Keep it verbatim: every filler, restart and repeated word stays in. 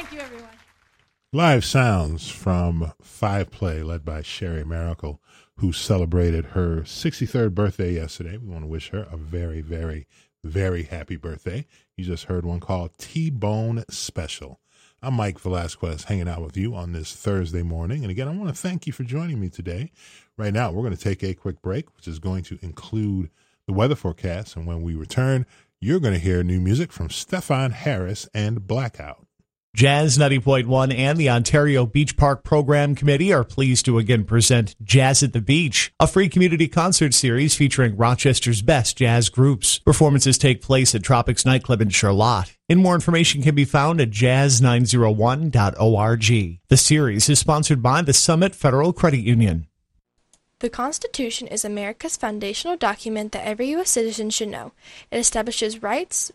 Thank you, everyone. Live sounds from Five Play, led by Sherry Miracle, who celebrated her sixty-third birthday yesterday. We want to wish her a very, very, very happy birthday. You just heard one called T-Bone Special. I'm Mike Velasquez, hanging out with you on this Thursday morning. And again, I want to thank you for joining me today. Right now, we're going to take a quick break, which is going to include the weather forecast. And when we return, you're going to hear new music from Stefan Harris and Blackout. Jazz ninety point one and the Ontario Beach Park Program Committee are pleased to again present Jazz at the Beach, a free community concert series featuring Rochester's best jazz groups. Performances take place at Tropics Nightclub in Charlotte. And more information can be found at jazz nine oh one dot org. The series is sponsored by the Summit Federal Credit Union. The Constitution is America's foundational document that every U S citizen should know. It establishes rights,